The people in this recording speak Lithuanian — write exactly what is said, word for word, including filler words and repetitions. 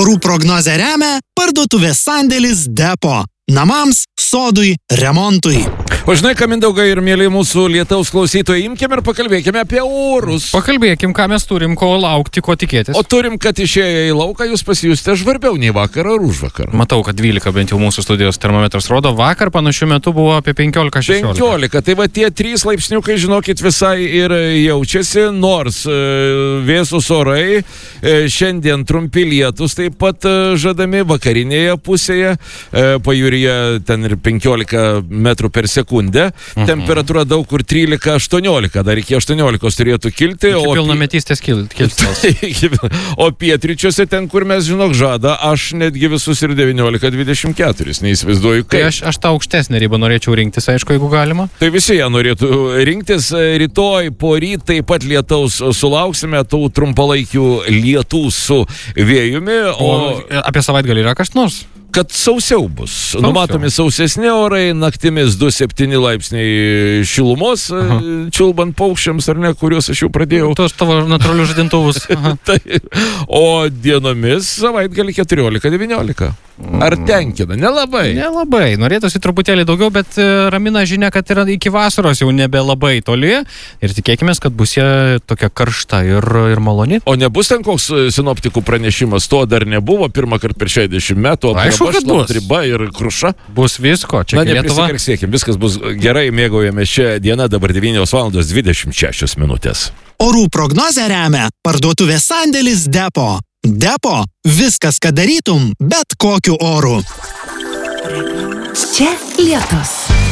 Orų prognozę remia parduotuvės sandėlis Depo. Namams, sodui, remontui. O žinai, ką, Mindaugai ir mėly mūsų lietaus klausytojai, imkime ir pakalbėkime apie orus. Pakalbėkim, ką mes turim, ko laukti, ko tikėtis. O turim, kad išėję į lauką jūs pasijusite žvarbiau nei vakar ar už vakar. Matau, kad dvylika bent jau mūsų studijos termometras rodo. Vakar panašiu metu buvo apie penkiolika šešiolika. penkiolika, tai va tie trys laipsniukai, žinokit, visai ir jaučiasi, nors e, vėsus orai, e, šiandien trumpi lietus taip pat e, žadami vakarinėje pusėje, e, pajūryje ten ir penkiolika metrų per sekundę, mhm. temperatūra daug kur trylika aštuoniolika, dar iki aštuoniolikos turėtų kilti. Iki pilnametystės kilstels. O pietryčiuose ten, kur mes, žinok, žada, aš netgi visus ir devyniolika dvidešimt keturi, neįsivaizduoju kaip. Tai aš, aš tą aukštesnę ribą norėčiau rinktis, aišku, jeigu galima. Tai visi ją norėtų rinktis. Rytoj, poryt taip pat lietaus sulauksime, tų trumpalaikių lietų su vėjumi. O, o apie savaitgalį yra kas nors? Kad sausiau bus. Sausiau. Numatomi sausesni orai, naktimis du septyni laipsniai šilumos, aha. čiulbant paukščiams, ar ne, kuriuos aš jau pradėjau. Tos tavo natūralius žadintuvus. Tai, o dienomis savaitgalį keturiolika devyniolika. Ar tenkina? Nelabai. Nelabai. Norėtųsi truputėlį daugiau, bet ramina žinia, kad yra iki vasaros jau nebe labai toli. Ir tikėkime, kad bus jie tokia karšta ir, ir maloni. O nebus ten koks sinoptikų pranešimas? To dar nebuvo pirmą kartą per šešiasdešimt metų. Aišku, kad bus. Riba ir kruša. Bus visko. Čia Na, neprisikarksėkim. Viskas bus gerai, mėgaujame šią dieną, dabar devynios valandos dvidešimt šešios minutės. Orų prognozę remia parduotuvės sandėlis Depo. Depo. Viskas, ką darytum, bet kokiu oru. Čia lietus.